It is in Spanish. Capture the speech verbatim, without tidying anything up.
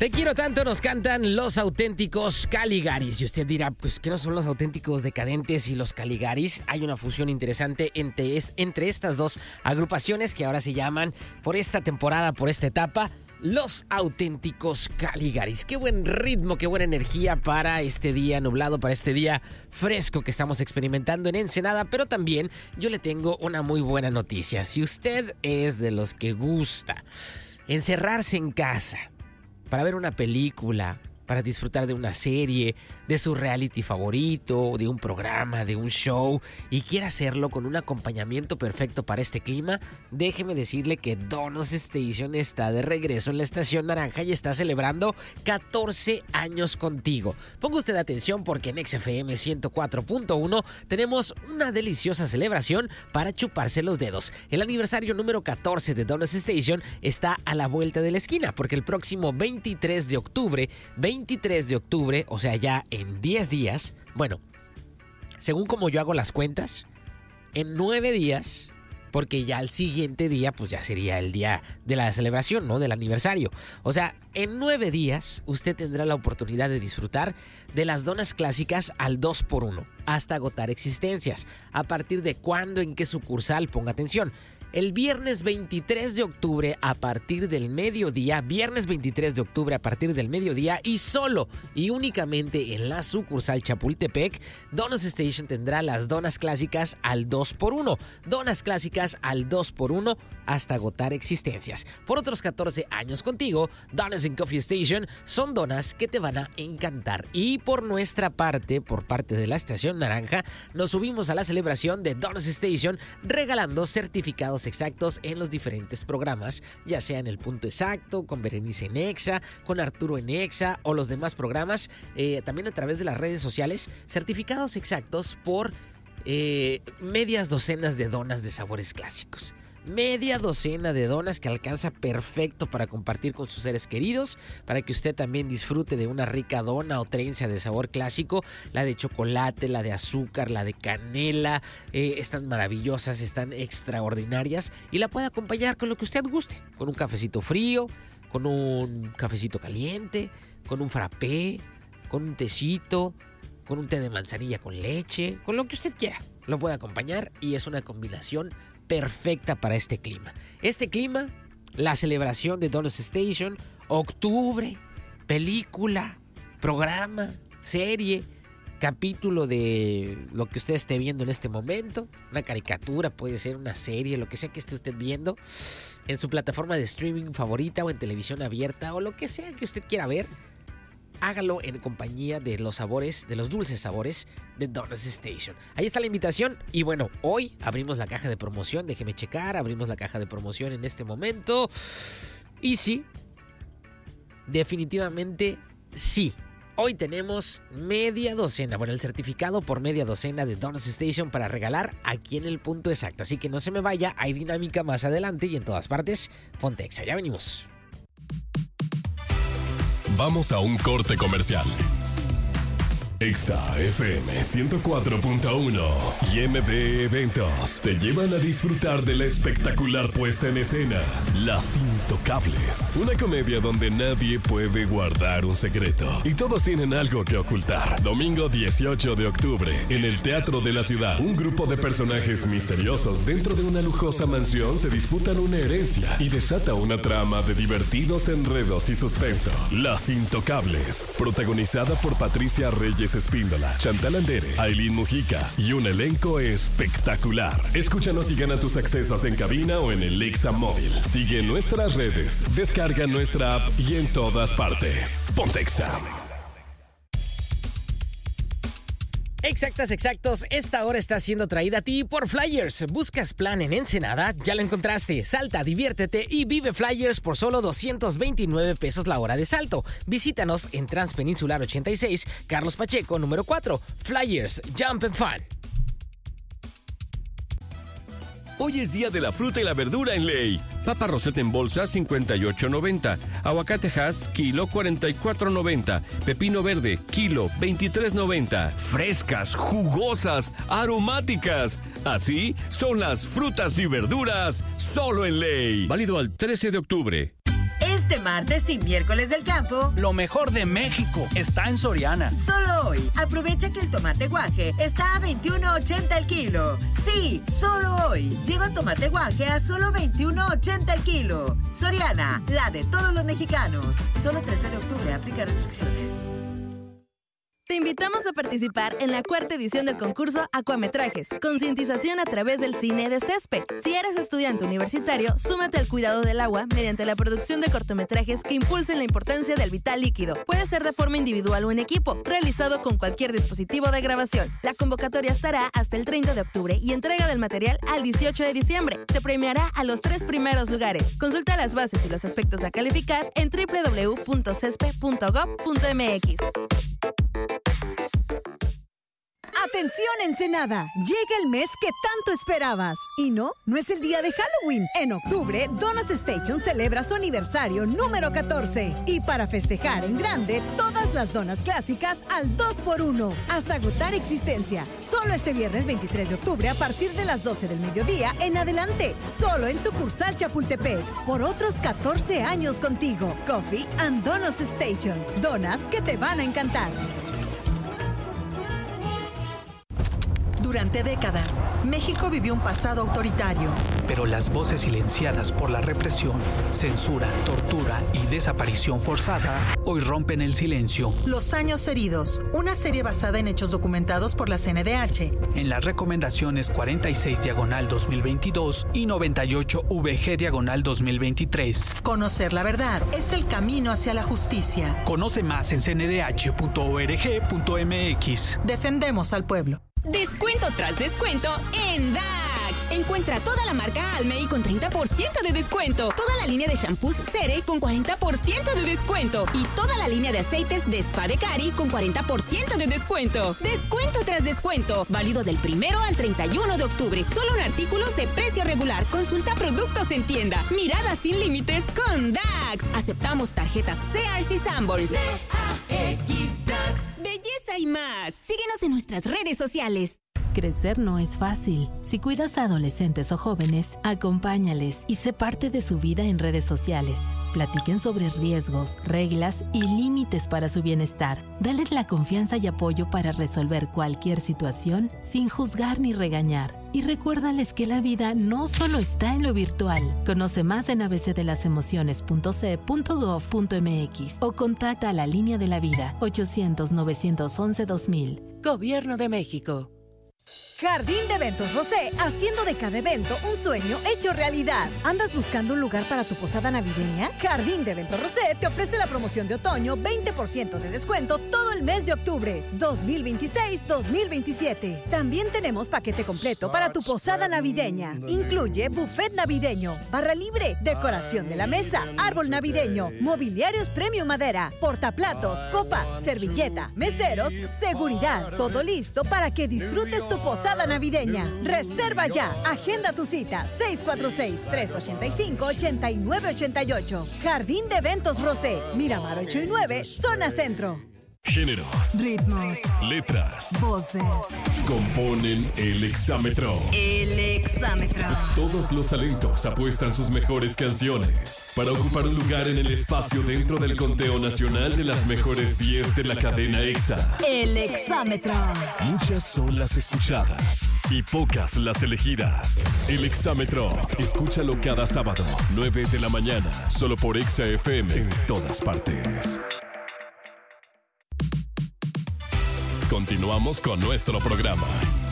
Te quiero tanto, nos cantan los auténticos Caligaris. Y usted dirá, pues, ¿qué no son los auténticos decadentes y los Caligaris? Hay una fusión interesante entre, entre estas dos agrupaciones que ahora se llaman, por esta temporada, por esta etapa, los auténticos Caligaris. Qué buen ritmo, qué buena energía para este día nublado, para este día fresco que estamos experimentando en Ensenada. Pero también yo le tengo una muy buena noticia. Si usted es de los que gusta encerrarse en casa para ver una película, para disfrutar de una serie, de su reality favorito, de un programa, de un show, y quiere hacerlo con un acompañamiento perfecto para este clima, déjeme decirle que Donos Station está de regreso en la Estación Naranja y está celebrando catorce años contigo. Ponga usted atención porque en X F M ciento cuatro punto uno tenemos una deliciosa celebración para chuparse los dedos. El aniversario número catorce de Donos Station está a la vuelta de la esquina, porque el próximo veintitrés de octubre, veintitrés de octubre, o sea, ya en diez días, bueno, según como yo hago las cuentas, en nueve días, porque ya el siguiente día, pues ya sería el día de la celebración, ¿no? Del aniversario. O sea, en nueve días usted tendrá la oportunidad de disfrutar de las donas clásicas al dos por uno, hasta agotar existencias. ¿A partir de cuándo? ¿En qué sucursal? Ponga atención. El viernes veintitrés de octubre a partir del mediodía, viernes veintitrés de octubre a partir del mediodía y solo y únicamente en la sucursal Chapultepec, Donos Station tendrá las donas clásicas al dos por uno. Donas clásicas al dos por uno hasta agotar existencias. Por otros catorce años contigo, Donas and Coffee Station son donas que te van a encantar. Y por nuestra parte, por parte de la Estación Naranja, nos subimos a la celebración de Donos Station regalando certificados exactos en los diferentes programas, ya sea en El Punto Exacto, con Berenice en Exa, con Arturo en Exa o los demás programas, eh, también a través de las redes sociales, certificados exactos por eh, medias docenas de donas de sabores clásicos. Media docena de donas que alcanza perfecto para compartir con sus seres queridos, para que usted también disfrute de una rica dona o trenza de sabor clásico, la de chocolate, la de azúcar, la de canela, eh, están maravillosas, están extraordinarias y la puede acompañar con lo que usted guste, con un cafecito frío, con un cafecito caliente, con un frappé, con un tecito, con un té de manzanilla con leche, con lo que usted quiera, lo puede acompañar y es una combinación perfecta para este clima. Este clima, la celebración de Donos Station, octubre, película, programa, serie, capítulo de lo que usted esté viendo en este momento, una caricatura, puede ser una serie, lo que sea que esté usted viendo en su plataforma de streaming favorita o en televisión abierta o lo que sea que usted quiera ver. Hágalo en compañía de los sabores, de los dulces sabores de Donos Station. Ahí está la invitación. Y bueno, hoy abrimos la caja de promoción. Déjeme checar. Abrimos la caja de promoción en este momento. Y sí, definitivamente sí. Hoy tenemos media docena, bueno, el certificado por media docena de Donos Station para regalar aquí en El Punto Exacto. Así que no se me vaya, hay dinámica más adelante y en todas partes. Ponte Exa, ya venimos. Vamos a un corte comercial. Exa F M ciento cuatro punto uno y M D Eventos te llevan a disfrutar de la espectacular puesta en escena Las Intocables, una comedia donde nadie puede guardar un secreto y todos tienen algo que ocultar. Domingo dieciocho de octubre en el Teatro de la Ciudad, un grupo de personajes misteriosos dentro de una lujosa mansión se disputan una herencia y desata una trama de divertidos enredos y suspenso. Las Intocables, protagonizada por Patricia Reyes Espíndola, Chantal Andere, Ailín Mujica y un elenco espectacular. Escúchanos y gana tus accesos en cabina o en el Exa móvil. Sigue nuestras redes, descarga nuestra app y en todas partes. Ponte Exa. Exactas, exactos, esta hora está siendo traída a ti por Flyers. ¿Buscas plan en Ensenada? Ya lo encontraste. Salta, diviértete y vive Flyers por solo doscientos veintinueve pesos la hora de salto. Visítanos en Transpeninsular ochenta y seis, Carlos Pacheco, número cuatro. Flyers, Jump and Fun. Hoy es día de la fruta y la verdura en Ley. Papa roseta en bolsa cincuenta y ocho noventa. Aguacate Hass kilo cuarenta y cuatro noventa. Pepino verde kilo veintitrés noventa. Frescas, jugosas, aromáticas. Así son las frutas y verduras solo en Ley. Válido al trece de octubre. Este martes y miércoles del campo, lo mejor de México está en Soriana. Solo hoy, aprovecha que el tomate guaje está a veintiuno ochenta el kilo. Sí, solo hoy. Lleva tomate guaje a solo veintiuno ochenta el kilo. Soriana, la de todos los mexicanos. Solo trece de octubre, aplica restricciones. Te invitamos a participar en la cuarta edición del concurso Acuametrajes, concientización a través del cine de césped. Si eres estudiante universitario, súmate al cuidado del agua mediante la producción de cortometrajes que impulsen la importancia del vital líquido. Puede ser de forma individual o en equipo, realizado con cualquier dispositivo de grabación. La convocatoria estará hasta el treinta de octubre y entrega del material al dieciocho de diciembre. Se premiará a los tres primeros lugares. Consulta las bases y los aspectos a calificar en doble u doble u doble u punto cespe punto gob punto eme equis. ¡Atención, Ensenada! Llega el mes que tanto esperabas. Y no, no es el día de Halloween. En octubre, Donas Station celebra su aniversario número catorce. Y para festejar en grande, todas las donas clásicas al dos por uno. Hasta agotar existencia. Solo este viernes veintitrés de octubre a partir de las doce del mediodía en adelante. Solo en sucursal Chapultepec. Por otros catorce años contigo. Coffee and Donas Station. Donas que te van a encantar. Durante décadas, México vivió un pasado autoritario. Pero las voces silenciadas por la represión, censura, tortura y desaparición forzada hoy rompen el silencio. Los años heridos, una serie basada en hechos documentados por la C N D H. En las recomendaciones cuarenta y seis diagonal dos mil veintidós y noventa y ocho V G diagonal dos mil veintitrés. Conocer la verdad es el camino hacia la justicia. Conoce más en c n d h punto org punto m x. Defendemos al pueblo. Descuento tras descuento en D A X. Encuentra toda la marca Almey con treinta por ciento de descuento. Toda la línea de shampoos Cere con cuarenta por ciento de descuento. Y toda la línea de aceites de Spa de Cari con cuarenta por ciento de descuento. Descuento tras descuento. Válido del primero al treinta y uno de octubre. Solo en artículos de precio regular. Consulta productos en tienda. Mirada sin límites con D A X. Aceptamos tarjetas Sears y Sanborns. D A X D A X. Belleza y más. Síguenos en nuestras redes sociales. Crecer no es fácil. Si cuidas a adolescentes o jóvenes, acompáñales y sé parte de su vida en redes sociales. Platiquen sobre riesgos, reglas y límites para su bienestar. Dales la confianza y apoyo para resolver cualquier situación sin juzgar ni regañar. Y recuérdales que la vida no solo está en lo virtual. Conoce más en a b c de las emociones punto c e punto gob punto m x o contacta a la Línea de la Vida ochocientos, novecientos once, dos mil. Gobierno de México. Jardín de Eventos Rosé, haciendo de cada evento un sueño hecho realidad. ¿Andas buscando un lugar para tu posada navideña? Jardín de Eventos Rosé te ofrece la promoción de otoño, veinte por ciento de descuento todo el mes de octubre, dos mil veintiséis dos mil veintisiete. También tenemos paquete completo para tu posada navideña. Incluye buffet navideño, barra libre, decoración de la mesa, árbol navideño, mobiliarios premium madera, portaplatos, copa, servilleta, meseros, seguridad. Todo listo para que disfrutes tu posada navideña. Reserva ya. Agenda tu cita seis cuatro seis, tres ocho cinco, ocho nueve ocho ocho. Jardín de Eventos Rosé, Miramar ocho y nueve, Zona Centro. Géneros, Ritmos, letras, voces. componen el Exámetro. El Exámetro. Todos los talentos apuestan sus mejores canciones para ocupar un lugar en el espacio dentro del conteo nacional de las mejores diez de la cadena Exa. El Exámetro. Muchas son las escuchadas y pocas las elegidas. El Exámetro, escúchalo cada sábado, nueve de la mañana, solo por Exa F M en todas partes. Continuamos con nuestro programa.